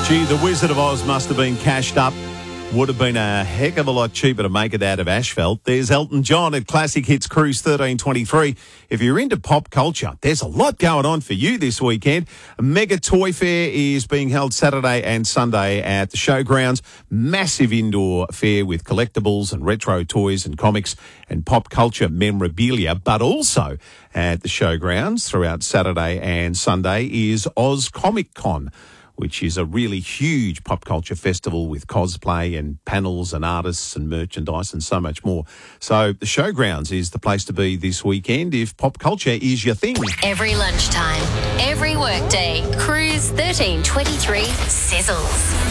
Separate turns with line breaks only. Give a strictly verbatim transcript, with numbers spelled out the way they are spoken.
Gee, the Wizard of Oz must have been cashed up. Would have been a heck of a lot cheaper to make it out of asphalt. There's Elton John at Classic Hits Cruise thirteen twenty-three. If you're into pop culture, there's a lot going on for you this weekend. A mega toy fair is being held Saturday and Sunday at the showgrounds. Massive indoor fair with collectibles and retro toys and comics and pop culture memorabilia. But also at the showgrounds throughout Saturday and Sunday is Oz Comic Con, which is a really huge pop culture festival with cosplay and panels and artists and merchandise and so much more. So the showgrounds is the place to be this weekend if pop culture is your thing.
Every lunchtime, every workday, Cruise thirteen twenty-three sizzles.